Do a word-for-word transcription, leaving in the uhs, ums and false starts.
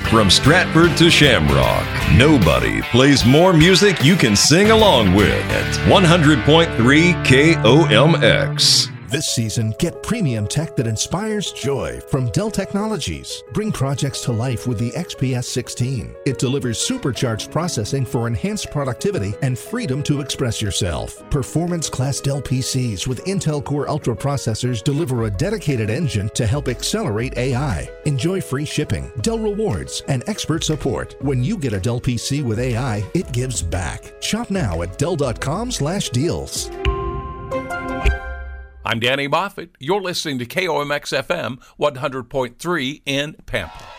From Stratford to Shamrock, nobody plays more music you can sing along with at one hundred point three K O M X. This season, get premium tech that inspires joy from Dell Technologies. Bring projects to life with the X P S sixteen. It delivers supercharged processing for enhanced productivity and freedom to express yourself. Performance-class Dell P Cs with Intel Core Ultra processors deliver a dedicated engine to help accelerate A I. Enjoy free shipping, Dell rewards, and expert support. When you get a Dell P C with A I, it gives back. Shop now at Dell dot com slash deals. I'm Danny Moffett. You're listening to K O M X F M one hundred point three in Pampa.